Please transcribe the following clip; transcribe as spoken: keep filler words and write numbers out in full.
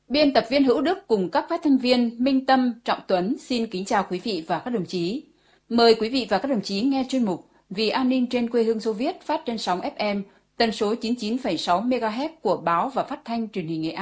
Biên tập viên Hữu Đức cùng các phát thanh viên Minh Tâm, Trọng Tuấn xin kính chào quý vị và các đồng chí. Mời quý vị và các đồng chí nghe chuyên mục Vì an ninh trên quê hương Xô Viết phát trên sóng ép em tần số chín mươi chín phẩy sáu mê ga héc của báo và phát thanh truyền hình Nghệ An.